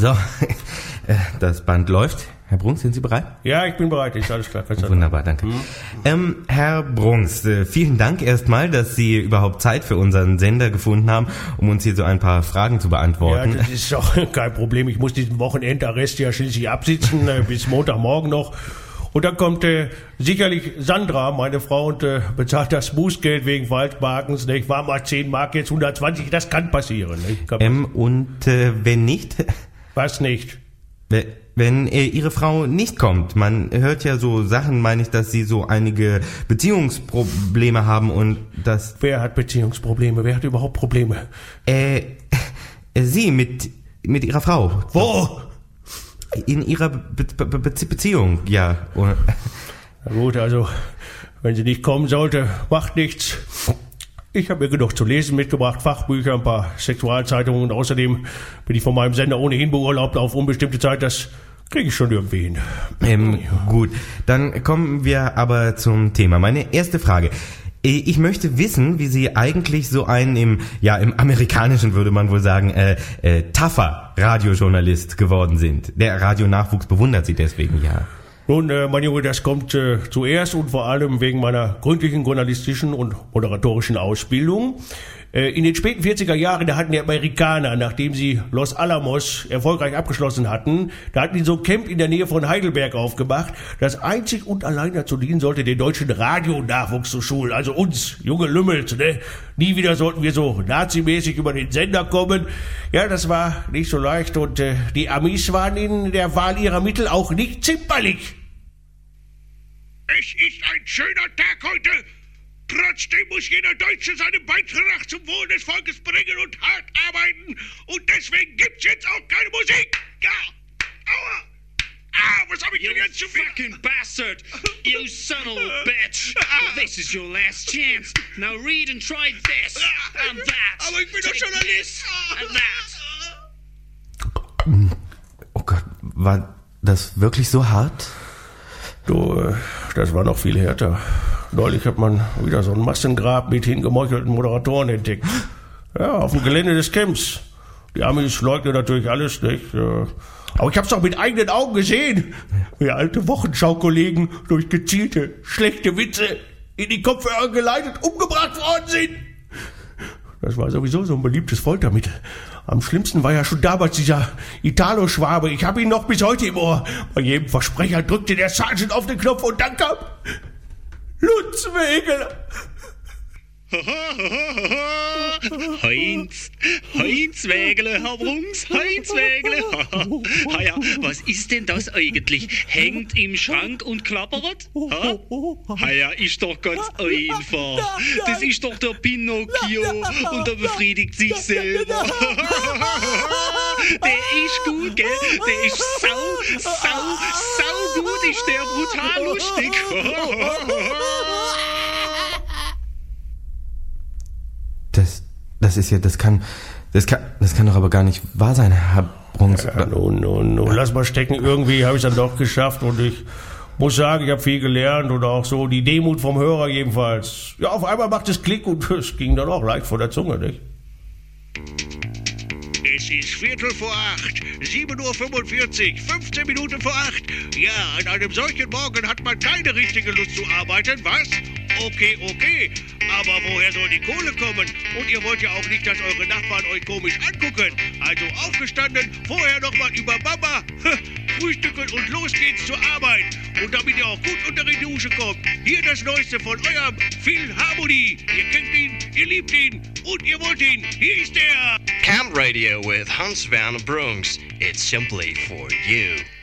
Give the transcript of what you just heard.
So, das Band läuft. Herr Bruns, sind Sie bereit? Ja, ich bin bereit. Ist alles klar. Wunderbar, danke. Herr Bruns, vielen Dank erstmal, dass Sie überhaupt Zeit für unseren Sender gefunden haben, um uns hier so ein paar Fragen zu beantworten. Ja, das ist doch kein Problem. Ich muss diesen Wochenendarrest ja schließlich absitzen, bis Montagmorgen noch. Und dann kommt sicherlich Sandra, meine Frau, und bezahlt das Bußgeld wegen Falschparkens. Ich war mal 10 Mark, jetzt 120. Das kann passieren. Wenn nicht? Was nicht? Wenn Ihre Frau nicht kommt, man hört ja so Sachen, meine ich, dass Sie so einige Beziehungsprobleme haben und das... Wer hat Beziehungsprobleme? Wer hat überhaupt Probleme? Sie mit Ihrer Frau. Wo? In Ihrer Beziehung, ja. Na gut, also, wenn sie nicht kommen sollte, macht nichts. Ich habe mir genug zu lesen mitgebracht, Fachbücher, ein paar Sexualzeitungen und außerdem bin ich von meinem Sender ohnehin beurlaubt auf unbestimmte Zeit. Das kriege ich schon irgendwie hin. Gut, dann kommen wir aber zum Thema. Meine erste Frage. Ich möchte wissen, wie Sie eigentlich so einen im Amerikanischen würde man wohl sagen, tougher Radiojournalist geworden sind. Der Radionachwuchs bewundert Sie deswegen, ja. Nun, mein Junge, das kommt zuerst und vor allem wegen meiner gründlichen journalistischen und moderatorischen Ausbildung. In den späten 40er Jahren, da hatten die Amerikaner, nachdem sie Los Alamos erfolgreich abgeschlossen hatten, da hatten die so ein Camp in der Nähe von Heidelberg aufgemacht, das einzig und allein dazu dienen sollte, den deutschen Radionachwuchs zu schulen, also uns, junge Lümmels, ne? Nie wieder sollten wir so nazimäßig über den Sender kommen. Ja, das war nicht so leicht und die Amis waren in der Wahl ihrer Mittel auch nicht zimperlich. Es ist ein schöner Tag heute. Trotzdem muss jeder Deutsche seinen Beitrag zum Wohl des Volkes bringen und hart arbeiten. Und deswegen gibt's jetzt auch keine Musik. Ja. Aua. Was hab ich denn jetzt schon wieder? Fucking bastard! You son of a bitch! This is your last chance. Now read and try this and that. Aber ich bin doch Journalist. And that. Oh Gott, war das wirklich so hart? Du, das war noch viel härter. Neulich hat man wieder so ein Massengrab mit hingemeuchelten Moderatoren entdeckt. Ja, auf dem Gelände des Camps. Die Amis leugnen natürlich alles, nicht? Aber ich hab's doch mit eigenen Augen gesehen, wie alte Wochenschau-Kollegen durch gezielte, schlechte Witze in die Kopfhörer geleitet umgebracht worden sind. Das war sowieso so ein beliebtes Foltermittel. Am schlimmsten war ja schon damals dieser Italo-Schwabe. Ich hab ihn noch bis heute im Ohr. Bei jedem Versprecher drückte der Sergeant auf den Knopf und dann kam Lutz Wegeler. Heinz Wägele, Herr Bruns, Heinz Wägele. Ja, was ist denn das eigentlich? Hängt im Schrank und klappert? Ja, ist doch ganz einfach. Das ist doch der Pinocchio und er befriedigt sich selber. Der ist gut, gell? Der ist sau gut, ist der brutal lustig. Das ist ja, das kann doch aber gar nicht wahr sein, Herr Bruns. Ja, nun, lass mal stecken. Irgendwie habe ich es dann doch geschafft und ich muss sagen, ich habe viel gelernt und auch so die Demut vom Hörer jedenfalls. Ja, auf einmal macht es Klick und es ging dann auch leicht von der Zunge, nicht? Es ist 7:45, 7:45 Uhr, 15 Minuten vor 8. Ja, an einem solchen Morgen hat man keine richtige Lust zu arbeiten, was? Okay. Aber woher soll die Kohle kommen? Und ihr wollt ja auch nicht, dass eure Nachbarn euch komisch angucken. Also aufgestanden, vorher nochmal über Mama, frühstücken und los geht's zur Arbeit. Und damit ihr auch gut unter die Dusche kommt, hier das Neueste von eurem Phil Harmony. Ihr kennt ihn, ihr liebt ihn und ihr wollt ihn. Hier ist er. Camp Radio with Hans Van Bruns. It's simply for you.